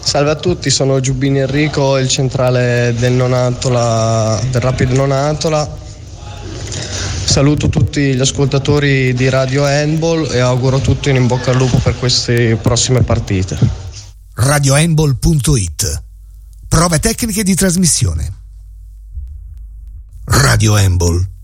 Salve a tutti, sono Giubbini Enrico, il centrale del del Rapid Nonantola. Saluto tutti gli ascoltatori di Radio Handball e auguro tutti un in bocca al lupo per queste prossime partite. RadioHandball.it. Prove tecniche di trasmissione. Radio Handball.